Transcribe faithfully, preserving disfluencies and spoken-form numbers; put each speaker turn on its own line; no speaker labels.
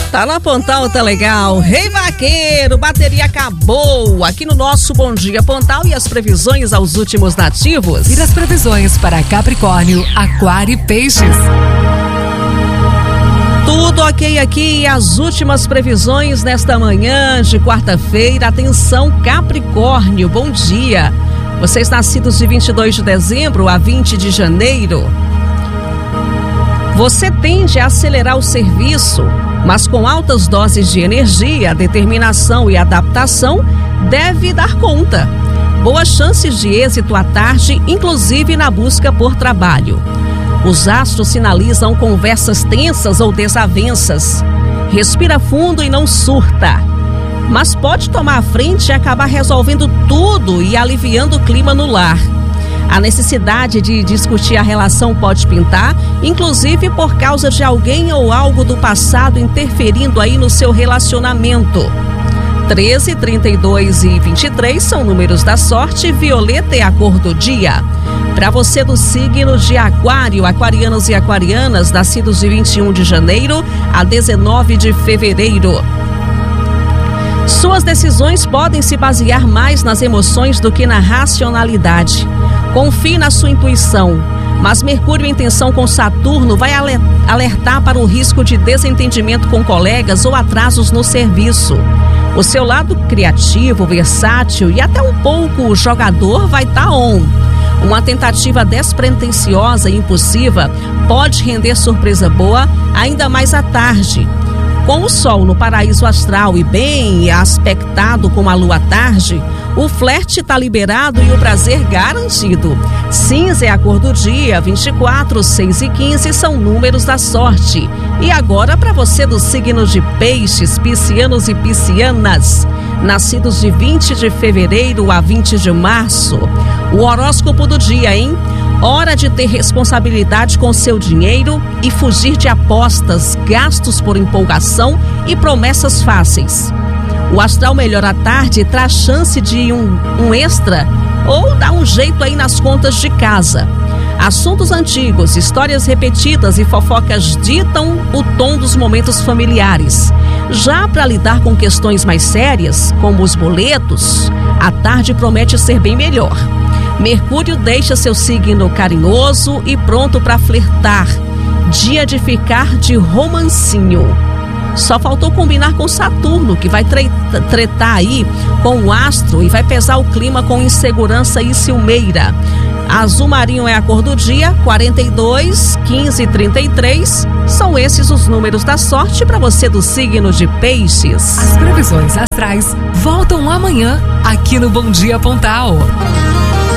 Tá na Pontal, tá legal. Rei Vaqueiro, bateria acabou. Aqui no nosso Bom Dia Pontal e as previsões aos últimos nativos.
E as previsões para Capricórnio, Aquário e Peixes.
Tudo ok aqui e as últimas previsões nesta manhã de quarta-feira. Atenção, Capricórnio, bom dia. Vocês nascidos de vinte e dois de dezembro a vinte de janeiro. Você tende a acelerar o serviço, mas com altas doses de energia, determinação e adaptação, deve dar conta. Boas chances de êxito à tarde, inclusive na busca por trabalho. Os astros sinalizam conversas tensas ou desavenças. Respira fundo e não surta. Mas pode tomar a frente e acabar resolvendo tudo e aliviando o clima no lar. A necessidade de discutir a relação pode pintar, inclusive por causa de alguém ou algo do passado interferindo aí no seu relacionamento. treze, trinta e dois e vinte e três são números da sorte. Violeta é a cor do dia. Para você do signo de Aquário, aquarianos e aquarianas, nascidos de vinte e um de janeiro a dezenove de fevereiro. Suas decisões podem se basear mais nas emoções do que na racionalidade. Confie na sua intuição, mas Mercúrio em tensão com Saturno vai alertar para o risco de desentendimento com colegas ou atrasos no serviço. O seu lado criativo, versátil e até um pouco jogador vai estar on. Uma tentativa despretensiosa e impulsiva pode render surpresa boa, ainda mais à tarde. Com o Sol no paraíso astral e bem aspectado com a Lua à tarde, o flerte está liberado e o prazer garantido. Cinza é a cor do dia, vinte e quatro, seis e quinze são números da sorte. E agora para você do signo de Peixes, piscianos e piscianas, nascidos de vinte de fevereiro a vinte de março. O horóscopo do dia, hein? Hora de ter responsabilidade com seu dinheiro e fugir de apostas, gastos por empolgação e promessas fáceis. O astral melhor à tarde traz chance de um, um extra ou dar um jeito aí nas contas de casa. Assuntos antigos, histórias repetidas e fofocas ditam o tom dos momentos familiares. Já para lidar com questões mais sérias, como os boletos, a tarde promete ser bem melhor. Mercúrio deixa seu signo carinhoso e pronto para flertar. Dia de ficar de romancinho. Só faltou combinar com Saturno, que vai treta, tretar aí com o astro e vai pesar o clima com insegurança e ciumeira. Azul marinho é a cor do dia, quarenta e dois, quinze e trinta e três. São esses os números da sorte para você do signo de Peixes.
As previsões astrais voltam amanhã aqui no Bom Dia Pontal.